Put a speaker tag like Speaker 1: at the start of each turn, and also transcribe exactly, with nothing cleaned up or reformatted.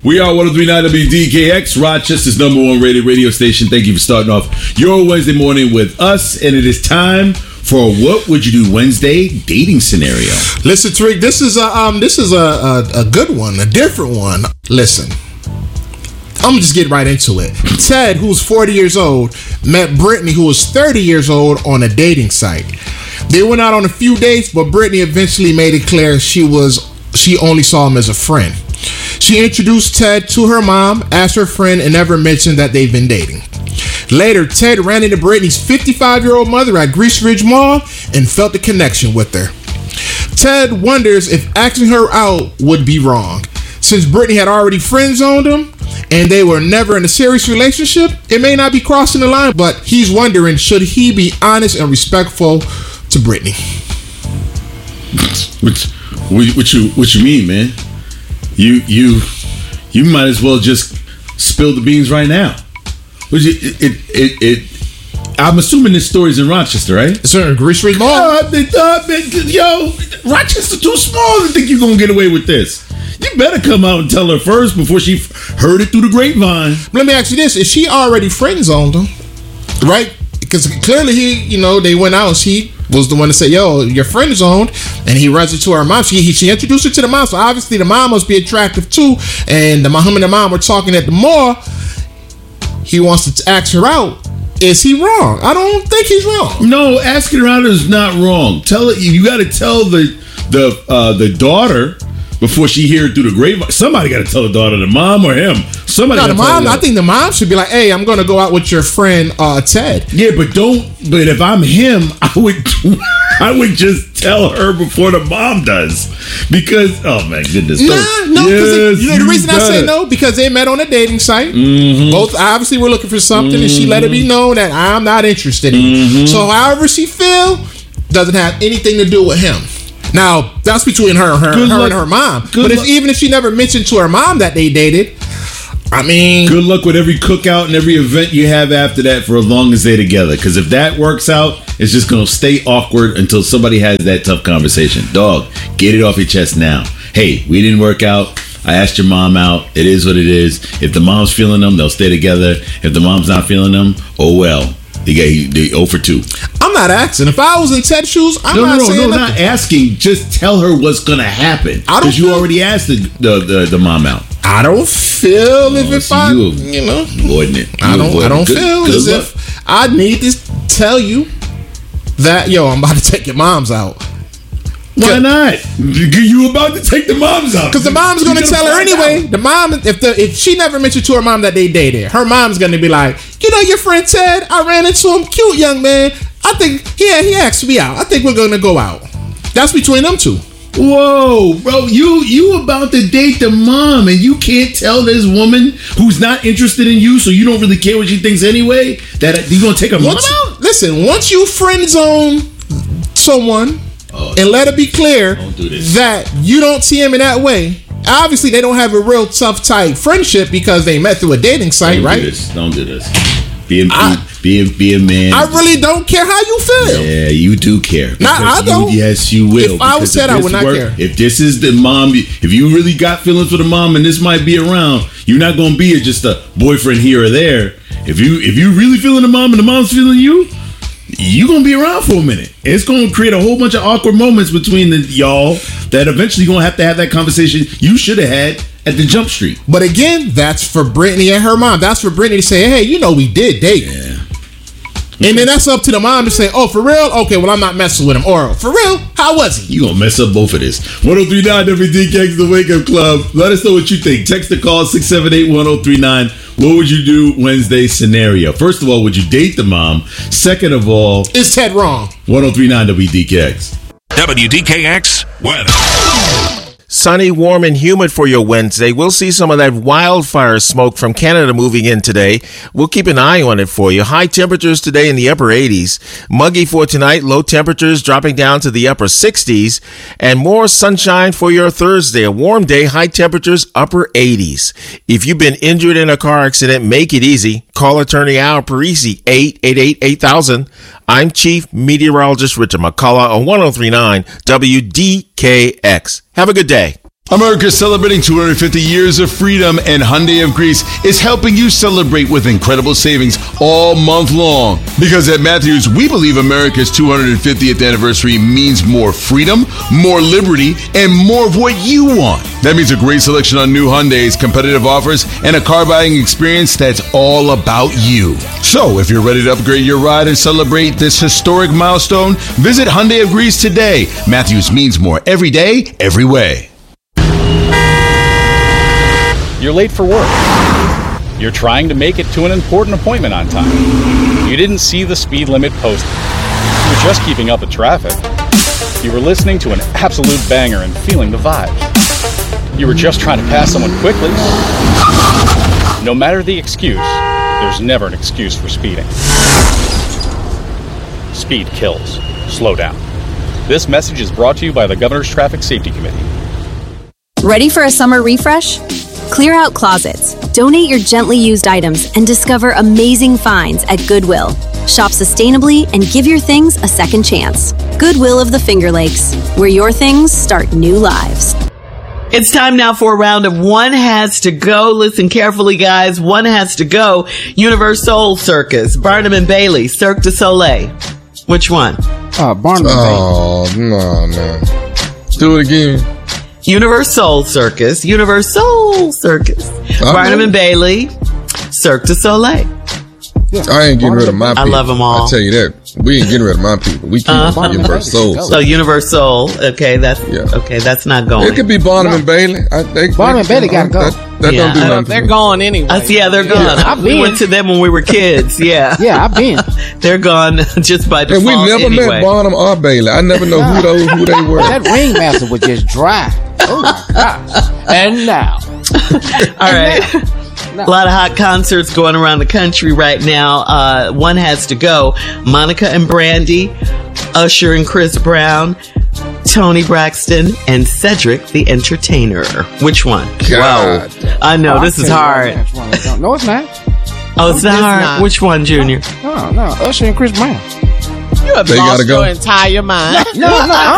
Speaker 1: We are one oh three point nine W D K X, Rochester's number one rated radio station. Thank you for starting off your Wednesday morning with us. And it is time for What Would You Do Wednesday dating scenario.
Speaker 2: Listen, Tariq, this is a um, this is a, a, a good one, a different one. Listen, I'm gonna just get right into it. Ted, who's forty years old, met Brittany, who was thirty years old, on a dating site. They went out on a few dates, but Brittany eventually made it clear she was she only saw him as a friend. She introduced Ted to her mom as her friend and never mentioned that they've been dating. Later, Ted ran into Brittany's fifty-five-year-old mother at Grease Ridge Mall and felt a connection with her. Ted wonders if asking her out would be wrong. Since Brittany had already friend-zoned him and they were never in a serious relationship, it may not be crossing the line, but he's wondering, should he be honest and respectful to Brittany?
Speaker 1: What, what you what you mean, man? You you you might as well just spill the beans right now. It it it, it I'm assuming this story's in Rochester, right?
Speaker 2: It's in Grease Ridge Mall.
Speaker 1: Uh, uh, yo, Rochester's too small to think you're gonna get away with this. You better come out and tell her first before she heard it through the grapevine.
Speaker 2: Let me ask you this: is she already friend zoned him, right? Because clearly he, you know, they went out and she was the one to say, yo, your friend is zoned, and he runs it to her mom. She he, she introduced her to the mom, so obviously the mom must be attractive too. And the mom and the mom were talking at the mall. He wants to ask her out. Is he wrong? I don't think he's wrong.
Speaker 1: No, asking her out is not wrong. Tell it. You got to tell the the uh, the daughter before she hear it through the grapevine. Somebody got to tell the daughter, the mom or him. Somebody.
Speaker 2: No, the mom. I think the mom should be like, "Hey, I'm going to go out with your friend uh, Ted."
Speaker 1: Yeah, but don't. But if I'm him, I would. I would just tell her before the mom does, because oh my goodness,
Speaker 2: nah, no.
Speaker 1: Yes,
Speaker 2: you know the reason I say
Speaker 1: it.
Speaker 2: no, because they met on a dating site.
Speaker 1: Mm-hmm.
Speaker 2: Both obviously were looking for something, mm-hmm. and she let it be known that I'm not interested in
Speaker 1: mm-hmm.
Speaker 2: it. So however she feel doesn't have anything to do with him. Now that's between her, her, her and her mom. Good but if, even if she never mentioned to her mom that they dated, I mean,
Speaker 1: good luck with every cookout and every event you have after that for as long as they're together. Because if that works out, it's just going to stay awkward until somebody has that tough conversation. Dog, get it off your chest now. Hey, we didn't work out. I asked your mom out. It is what it is. If the mom's feeling them, they'll stay together. If the mom's not feeling them, oh well. They get they zero for two.
Speaker 2: I'm not asking. If I was in Ted's shoes, I'm
Speaker 1: no,
Speaker 2: not
Speaker 1: no, no,
Speaker 2: saying
Speaker 1: no,
Speaker 2: nothing.
Speaker 1: not asking. Just tell her what's gonna happen. Because you already asked the, the the the mom out.
Speaker 2: I don't feel oh, if, if I, you,
Speaker 1: you
Speaker 2: know,
Speaker 1: avoiding it. You
Speaker 2: I don't. I don't
Speaker 1: good,
Speaker 2: feel
Speaker 1: good
Speaker 2: as
Speaker 1: luck.
Speaker 2: if I need to tell you that yo, I'm about to take your moms out.
Speaker 1: Why not? You about to take the moms out?
Speaker 2: Because the mom's going to tell her anyway. Out. The mom, if the if she never mentioned to her mom that they dated, her mom's going to be like, you know, your friend Ted, I ran into him, cute young man. I think, yeah, he asked me out. I think we're going to go out. That's between them two.
Speaker 1: Whoa, bro, you you about to date the mom, and you can't tell this woman who's not interested in you, so you don't really care what she thinks anyway, that you're going to take her mom out?
Speaker 2: Listen, once you friend zone someone, Oh, and let it be clear
Speaker 1: do
Speaker 2: that you don't see him in that way. Obviously, they don't have a real tough, tight friendship because they met through a dating site,
Speaker 1: don't
Speaker 2: right?
Speaker 1: Do this. Don't do this. Be a, I, be, a, be a man.
Speaker 2: I really don't care how you feel.
Speaker 1: Yeah, you do care.
Speaker 2: Nah, I don't.
Speaker 1: You, yes, you will.
Speaker 2: If I was Ted, I would not work, care.
Speaker 1: If this is the mom, if you really got feelings for the mom and this might be around, you're not going to be just a boyfriend here or there. If you if you really feeling the mom and the mom's feeling you, you're going to be around for a minute. It's going to create a whole bunch of awkward moments between the y'all that eventually going to have to have that conversation you should have had at the Jump Street.
Speaker 2: But again, that's for Brittany and her mom. That's for Brittany to say, hey, you know we did date.
Speaker 1: Yeah.
Speaker 2: Okay. And then that's up to the mom to say, oh, for real? Okay, well, I'm not messing with him. Or, for real? How was he?
Speaker 1: You going to mess up both of this. one oh three point nine W D K X, the Wake Up Club. Let us know what you think. Text or call six seven eight, one oh three nine. What would you do Wednesday scenario? First of all, would you date the mom? Second of all,
Speaker 2: is Ted wrong?
Speaker 1: one oh three point nine W D K X.
Speaker 3: W D K X weather.
Speaker 4: Sunny, warm, and humid for your Wednesday. We'll see some of that wildfire smoke from Canada moving in today. We'll keep an eye on it for you. High temperatures today in the upper eighties. Muggy for tonight. Low temperatures dropping down to the upper sixties. And more sunshine for your Thursday. A warm day. High temperatures, upper eighties. If you've been injured in a car accident, make it easy. Call attorney Al Parisi, eight eight eight, eight thousand. I'm Chief Meteorologist Richard McCullough on one oh three point nine W D K X. Have a good day.
Speaker 1: America is celebrating two hundred fifty years of freedom, and Hyundai of Greece is helping you celebrate with incredible savings all month long. Because at Matthews, we believe America's two hundred fiftieth anniversary means more freedom, more liberty, and more of what you want. That means a great selection on new Hyundais, competitive offers, and a car buying experience that's all about you. So, if you're ready to upgrade your ride and celebrate this historic milestone, visit Hyundai of Greece today. Matthews means more every day, every way.
Speaker 5: You're late for work. You're trying to make it to an important appointment on time. You didn't see the speed limit posted. You're just keeping up with traffic. You were listening to an absolute banger and feeling the vibes. You were just trying to pass someone quickly. No matter the excuse, there's never an excuse for speeding. Speed kills. Slow down. This message is brought to you by the Governor's Traffic Safety Committee.
Speaker 6: Ready for a summer refresh? Clear out closets, donate your gently used items, and discover amazing finds at Goodwill. Shop sustainably and give your things a second chance. Goodwill of the Finger Lakes, where your things start new lives.
Speaker 7: It's time now for a round of One Has to Go. Listen carefully, guys. One has to go. Universal Circus, Barnum and Bailey, Cirque du Soleil. Which one?
Speaker 8: Uh, Barnum and
Speaker 9: Oh, no, no. Do it again.
Speaker 7: Universal Circus, Universal Circus,
Speaker 9: Uh-huh.
Speaker 7: Barnum and Bailey, Cirque du Soleil.
Speaker 9: I ain't getting rid of my people.
Speaker 7: I love them all.
Speaker 9: I tell you that. We ain't getting rid of my people. We keep
Speaker 7: Uh-huh.
Speaker 9: Universal.
Speaker 7: So Universal, okay, that's
Speaker 9: Yeah.
Speaker 7: okay. That's not going.
Speaker 9: It could be Barnum and Bailey. I, they,
Speaker 8: Barnum and Bailey gotta go.
Speaker 9: That, that
Speaker 7: Yeah.
Speaker 9: don't do
Speaker 7: Uh,
Speaker 9: nothing.
Speaker 10: They're
Speaker 9: for me.
Speaker 10: gone anyway.
Speaker 7: Uh, yeah, they're gone.
Speaker 8: Yeah, I've
Speaker 7: we
Speaker 8: been.
Speaker 7: went to them when we were kids. Yeah,
Speaker 8: Yeah, I've been.
Speaker 7: they're gone just by
Speaker 9: And
Speaker 7: default.
Speaker 9: we never
Speaker 7: anyway.
Speaker 9: met Barnum or Bailey. I never know who those who they were.
Speaker 8: That ringmaster was just dry. Oh my gosh. And now.
Speaker 7: All right. A lot of hot concerts going around the country right now. Uh, one has to go. Monica and Brandy, Usher and Chris Brown, Tony Braxton, and Cedric the Entertainer. Which one?
Speaker 9: God.
Speaker 7: Whoa. I know,
Speaker 8: Oh,
Speaker 7: this
Speaker 8: I'll
Speaker 7: is
Speaker 8: tell you
Speaker 7: hard.
Speaker 8: right now which one. No, it's not.
Speaker 7: Oh, it's not
Speaker 10: It's
Speaker 7: hard?
Speaker 10: not.
Speaker 7: Which one, Junior?
Speaker 8: No, no. Usher and Chris Brown.
Speaker 10: You have
Speaker 9: They
Speaker 10: lost
Speaker 9: gotta go.
Speaker 10: your entire mind.
Speaker 8: No, no.